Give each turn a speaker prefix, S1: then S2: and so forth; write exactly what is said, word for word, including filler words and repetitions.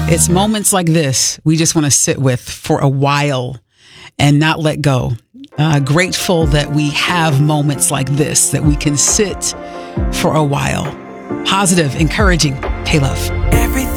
S1: It's moments like this we just want to sit with for a while and not let go. Uh, grateful that we have moments like this, that we can sit for a while. Positive, encouraging. K-Love.